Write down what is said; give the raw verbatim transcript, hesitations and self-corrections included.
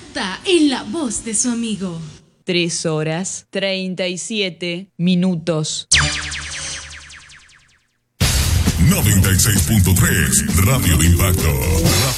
está en la voz de su amigo. Tres horas, treinta y siete minutos. noventa y seis punto tres Radio de Impacto.